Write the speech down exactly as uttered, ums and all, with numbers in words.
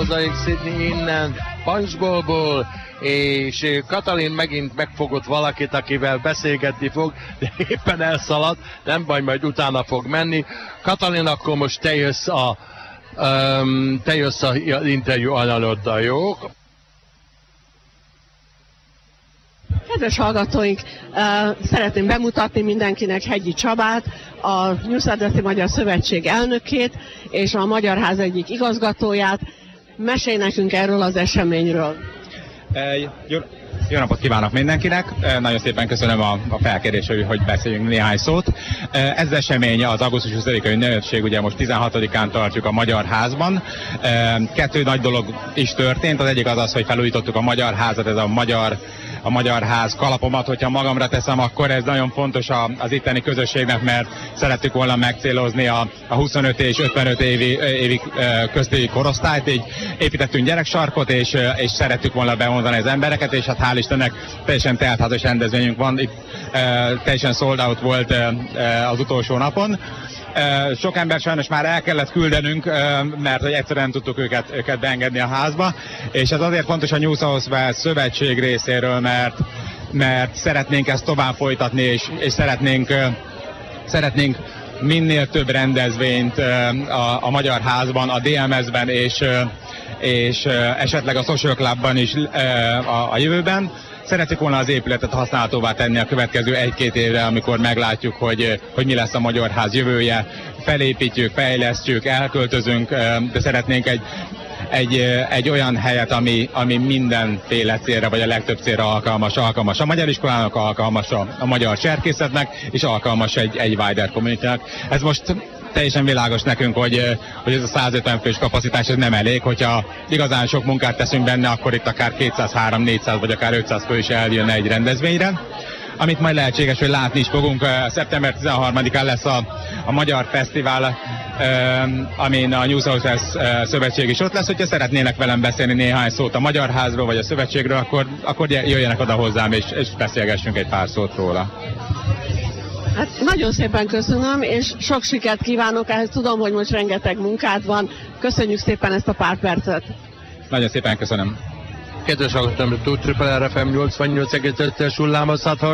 Mozaik Sydney innen Punchbowlból, és Katalin megint megfogott valakit, akivel beszélgetni fog, de éppen elszaladt, nem baj, majd utána fog menni. Katalin, akkor most te jössz a, um, te jössz az interjú anyanoddal, jó? Kedves hallgatóink, szeretném bemutatni mindenkinek Hegyi Csabát, a Nyuszádveszti Magyar Szövetség elnökét és a Magyar Ház egyik igazgatóját. Mesélj nekünk erről az eseményről. E, jó, jó napot kívánok mindenkinek! E, nagyon szépen köszönöm a, a felkérést, hogy beszéljünk néhány szót. E, ez az esemény az augusztus huszadikai ünnepség, ugye most tizenhatodikán tartjuk a Magyar Házban. E, kettő nagy dolog is történt, az egyik az az, hogy felújítottuk a Magyar Házat, ez a Magyar a Magyar Ház kalapomat, hogyha magamra teszem, akkor ez nagyon fontos az itteni közösségnek, mert szerettük volna megcélozni a, a huszonöt és ötvenöt évi, évi közti korosztályt, így építettünk gyereksarkot, és, és szerettük volna bevonzani az embereket, és hát hál' Istennek teljesen teltházas rendezvényünk van, itt teljesen sold out volt az utolsó napon. Sok ember sajnos már el kellett küldenünk, mert hogy egyszerűen nem tudtuk őket, őket beengedni a házba, és ez azért fontos a New South Wales Szövetség részéről, mert, mert szeretnénk ezt tovább folytatni, és, és szeretnénk, szeretnénk minél több rendezvényt a, a Magyar Házban, a dé em es-ben és, és esetleg a Social Clubban is a, a jövőben. Szeretjük volna az épületet használhatóvá tenni a következő egy-két évre, amikor meglátjuk, hogy, hogy mi lesz a Magyar Ház jövője. Felépítjük, fejlesztjük, elköltözünk, de szeretnénk egy, egy, egy olyan helyet, ami, ami mindenféle célra, vagy a legtöbb célra alkalmas. Alkalmas a magyar iskolának, alkalmas a, a magyar cserkészetnek, és alkalmas egy, egy wider community-nek. Ez most teljesen világos nekünk, hogy, hogy ez a százötven fős kapacitás ez nem elég, hogyha igazán sok munkát teszünk benne, akkor itt akár kétszáz, háromszáz, négyszáz vagy akár ötszáz fő is eljönne egy rendezvényre. Amit majd lehetséges, hogy látni is fogunk, szeptember tizenharmadikán lesz a, a Magyar Fesztivál, amin a New South Wales Szövetség is ott lesz. Hogyha szeretnének velem beszélni néhány szót a Magyar Házról vagy a Szövetségről, akkor, akkor jöjjenek oda hozzám, és, és beszélgessünk egy pár szót róla. Hát nagyon szépen köszönöm, és sok sikert kívánok, ehhez tudom, hogy most rengeteg munkád van. Köszönjük szépen ezt a pár percet. Nagyon szépen köszönöm. Kedves hallgatóim, Triple R F M nyolcvannyolc egész öt-es hullámhosszat